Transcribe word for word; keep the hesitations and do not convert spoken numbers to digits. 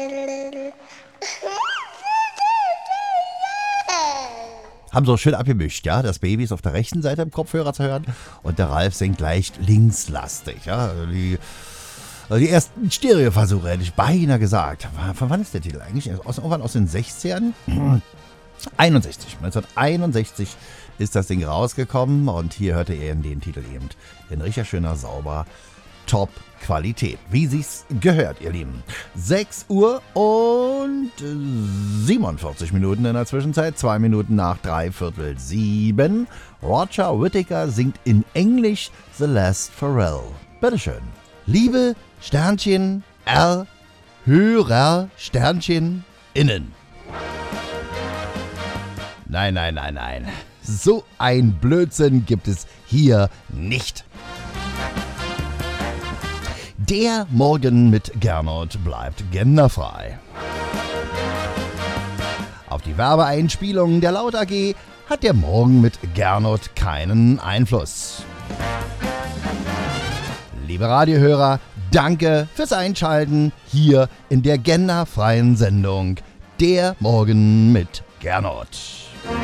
Haben so schön abgemischt, ja. Das Baby ist auf der rechten Seite im Kopfhörer zu hören und der Ralf singt leicht linkslastig, ja. Die, die ersten Stereoversuche hätte ich beinahe gesagt. Von wann ist der Titel eigentlich? Aus, irgendwann aus den sechzigern? einundsechzig. neunzehnhunderteinundsechzig ist das Ding rausgekommen und hier hörte ihr den Titel eben in richtig schöner, sauber, Top-Qualität. Wie sich's gehört, ihr Lieben. sechs Uhr und siebenundvierzig Minuten in der Zwischenzeit. Zwei Minuten nach drei Viertel sieben. Roger Whittaker singt in Englisch The Last Pharrell. Bitteschön. Liebe Sternchen R, Hörer Sternchen innen. Nein, nein, nein, nein. So ein Blödsinn gibt es hier nicht. Der Morgen mit Gernot bleibt genderfrei. Auf die Werbeeinspielungen der Laut A G hat der Morgen mit Gernot keinen Einfluss. Liebe Radiohörer, danke fürs Einschalten hier in der genderfreien Sendung Der Morgen mit Gernot.